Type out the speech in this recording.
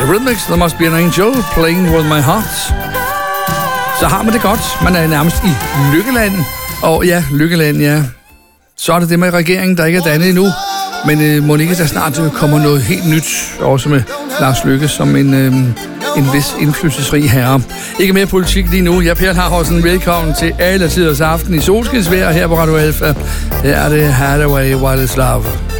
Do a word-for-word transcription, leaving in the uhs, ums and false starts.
Eurythmics, There Must Be an Angel, Playing With My Heart. Så har man det godt. Man er nærmest i Lykkeland. Og ja, Lykkeland, ja. Så er det det med regeringen, der ikke er dannet endnu. Men øh, må ikke der snart kommer noget helt nyt, også med Lars Løkke som en, øh, en vis indflydelsesrig herre. Ikke mere politik lige nu. Jeg er Per Harhausen. Velkommen til alle tiders aften i solskinsvejr her på Radio Alfa. Her er det Hathaway, What is Love.